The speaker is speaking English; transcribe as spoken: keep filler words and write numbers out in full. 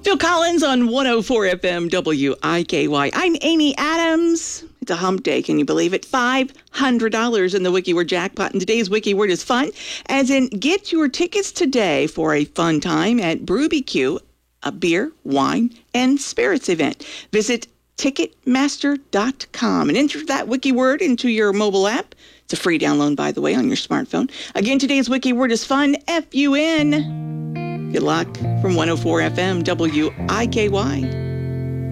Phil Collins on one oh four F M W I K Y. I'm Amy Adams. It's a hump day. Can you believe it? five hundred dollars in the Wiki Word jackpot. And today's Wiki Word is fun, as in get your tickets today for a fun time at Brew B Q, a beer, wine, and spirits event. Visit ticketmaster dot com and enter that Wiki Word into your mobile app. It's a free download, by the way, on your smartphone. Again, today's Wiki Word is fun, F U N. Good luck from one oh four F M W I K Y.